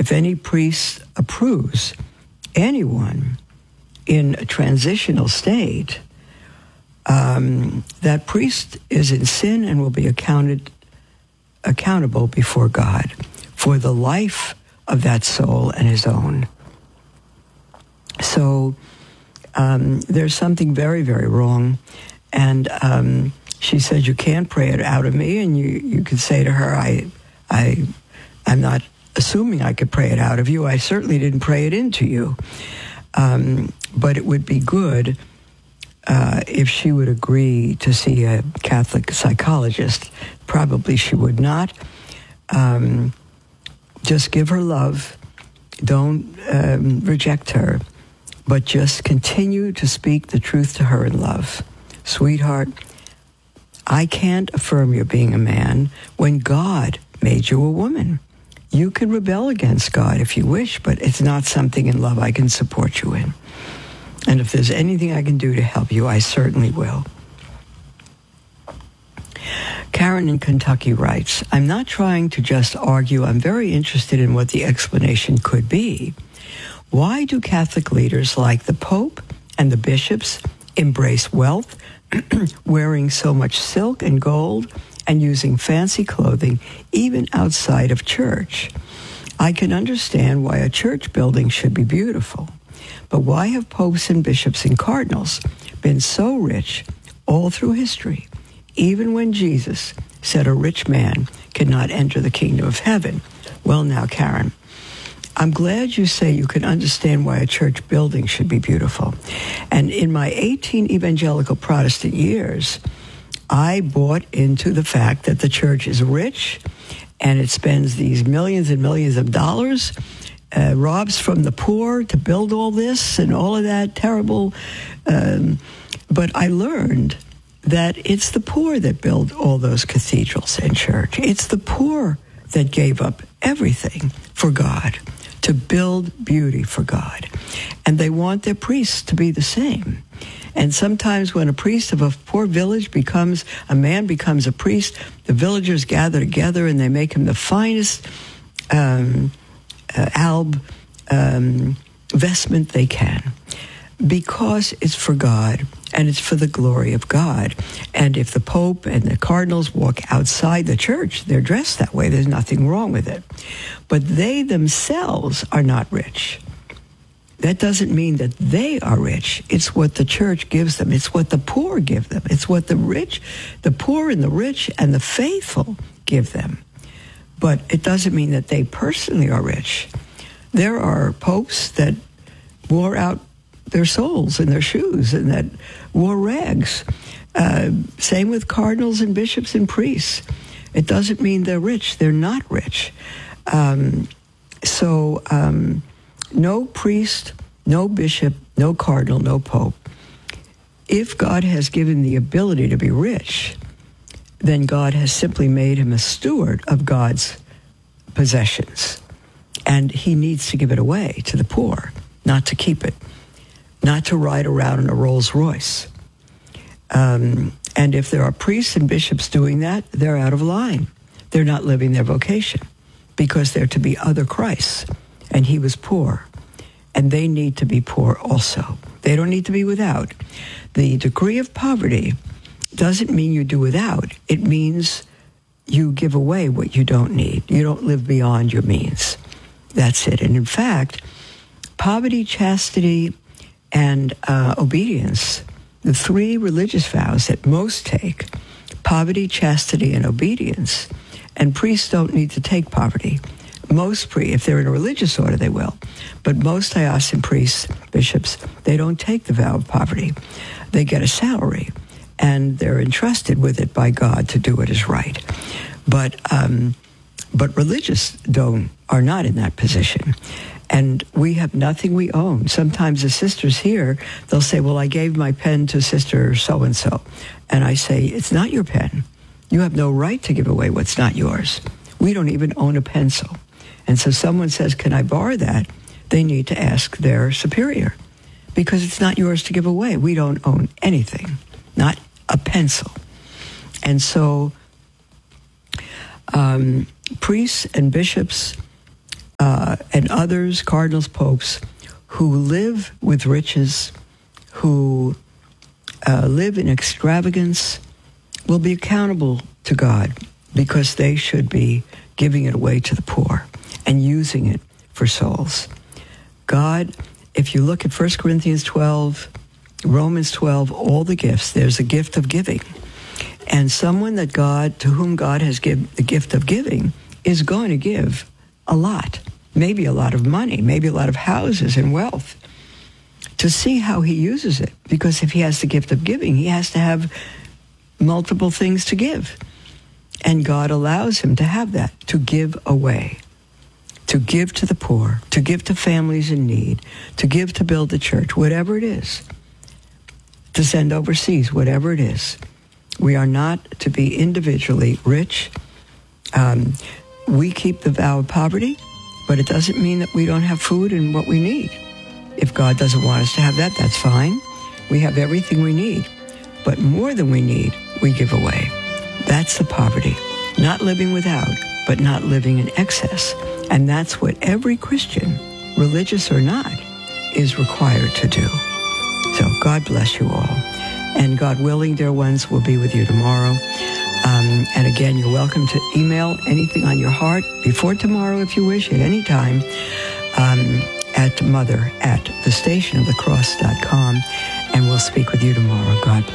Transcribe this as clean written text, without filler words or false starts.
if any priest approves anyone in a transitional state, that priest is in sin and will be accountable before God for the life of that soul and his own. So there's something very, very wrong. And she said, you can't pray it out of me. And you could say to her, I'm not assuming I could pray it out of you. I certainly didn't pray it into you. But it would be good if she would agree to see a Catholic psychologist. Probably she would not. Just give her love. Don't reject her, but just continue to speak the truth to her in love. Sweetheart, I can't affirm your being a man when God made you a woman. You can rebel against God if you wish, but it's not something in love I can support you in. And if there's anything I can do to help you, I certainly will. Karen in Kentucky writes, I'm not trying to just argue. I'm very interested in what the explanation could be. Why do Catholic leaders like the Pope and the bishops embrace wealth, wearing so much silk and gold, and using fancy clothing even outside of church? I can understand why a church building should be beautiful, but why have popes and bishops and cardinals been so rich all through history, even when Jesus said a rich man cannot enter the kingdom of heaven? Well, now, Karen, I'm glad you say you can understand why a church building should be beautiful. And in my 18 evangelical Protestant years, I bought into the fact that the church is rich and it spends these millions and millions of dollars, robs from the poor to build all this and all of that terrible. But I learned that it's the poor that build all those cathedrals and church. It's the poor that gave up everything for God, to build beauty for God. And they want their priests to be the same. And sometimes when a priest of a poor village becomes a priest, the villagers gather together and they make him the finest vestment they can, because it's for God and it's for the glory of God. And if the Pope and the cardinals walk outside the church, they're dressed that way. There's nothing wrong with it. But they themselves are not rich. That doesn't mean that they are rich. It's what the church gives them. It's what the poor give them. It's what the rich, the poor and the rich and the faithful give them. But it doesn't mean that they personally are rich. There are popes that wore out their souls in their shoes and that wore rags. Same with cardinals and bishops and priests. It doesn't mean they're rich. They're not rich. No priest, no bishop, no cardinal, no pope. If God has given the ability to be rich, then God has simply made him a steward of God's possessions. And he needs to give it away to the poor, not to keep it, not to ride around in a Rolls Royce. And if there are priests and bishops doing that, they're out of line. They're not living their vocation, because they're to be other Christs. And he was poor. And they need to be poor also. They don't need to be without. The degree of poverty doesn't mean you do without. It means you give away what you don't need. You don't live beyond your means. That's it. And in fact, poverty, chastity, and obedience, the three religious vows that most take, poverty, chastity, and obedience, and priests don't need to take poverty. Most priests, if they're in a religious order, they will. But most diocesan priests, bishops, they don't take the vow of poverty. They get a salary, and they're entrusted with it by God to do what is right. But religious are not in that position. And we have nothing we own. Sometimes the sisters here, they'll say, well, I gave my pen to sister so-and-so. And I say, it's not your pen. You have no right to give away what's not yours. We don't even own a pencil. And so someone says, can I borrow that? They need to ask their superior, because it's not yours to give away. We don't own anything, not a pencil. And so priests and bishops and others, cardinals, popes, who live with riches, who live in extravagance, will be accountable to God because they should be giving it away to the poor and using it for souls. God, if you look at 1 Corinthians 12, Romans 12, all the gifts, there's a gift of giving. And someone to whom God has given the gift of giving is going to give a lot, maybe a lot of money, maybe a lot of houses and wealth, to see how he uses it. Because if he has the gift of giving, he has to have multiple things to give. And God allows him to have that, to give away, to give to the poor, to give to families in need, to give to build the church, whatever it is, to send overseas, whatever it is. We are not to be individually rich. We keep the vow of poverty, but it doesn't mean that we don't have food and what we need. If God doesn't want us to have that, that's fine. We have everything we need. But more than we need, we give away. That's the poverty. Not living without, but not living in excess. And that's what every Christian, religious or not, is required to do. So God bless you all. And God willing, dear ones, we'll be with you tomorrow. And again, you're welcome to email anything on your heart before tomorrow, if you wish, at any time, at mother@thestationofthecross.com. And we'll speak with you tomorrow. God bless.